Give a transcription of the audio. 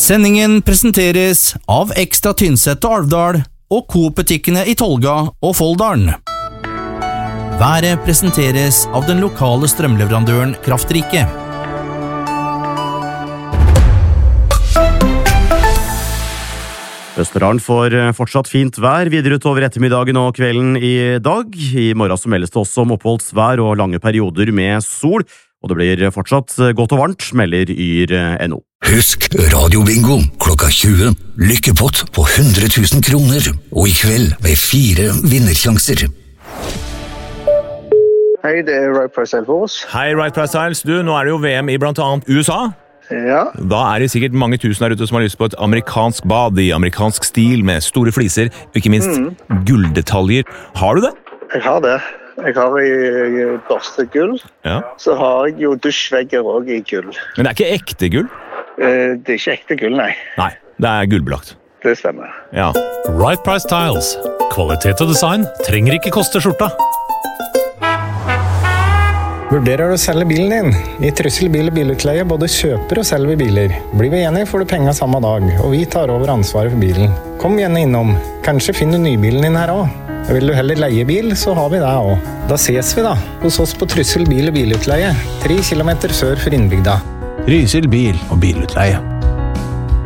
Sendingen presenteres av Ekstra Tynset og Alvdal og Coop-butikkene i Tolga og Folldalen. Været presenteres av den lokale strømleverandøren Kraftrike. Østerdalen får fortsatt fint vær videre utover ettermiddagen og kvelden i dag. I morgen så meldes det også om oppholdsvær og lange perioder med sol, og det blir fortsatt godt og varmt, melder Yr.no. Husk radiobingo klokka 20. Lykkepott på 100 000 kroner, og i kveld med 4 vinnersjanser. Hei, det Right Price Styles. Hei, Right Price Styles. Du, nå det jo VM i blant annet USA. Ja. Da det sikkert mange tusen der ute som har lyst på et amerikansk bad i amerikansk stil med store fliser, og ikke minst gulldetaljer. Har du det? Jeg har det. Jeg har i børstegull. Ja. Så har jeg jo dusjvegger også i gull. Men det ikke ekte gull? Det ikke ekte gull, nei. Nei, det gullbelagt. Det stemmer. Ja. Right Price Tiles. Kvalitet og design trenger ikke koste skjorta. Vurderer du å selge bilen din? I Trysil bil- og bilutleie både kjøper og selger biler. Blir vi enige får du penger samme dag, og vi tar over ansvaret for bilen. Kom gjerne innom. Kanskje finner du nybilen din her også. Vil du heller leie bil, så har vi det også. Da ses vi da, hos oss på Trysil bil- og bilutleie, 3 kilometer sør for innbygda. Trysil bil- og bilutleie.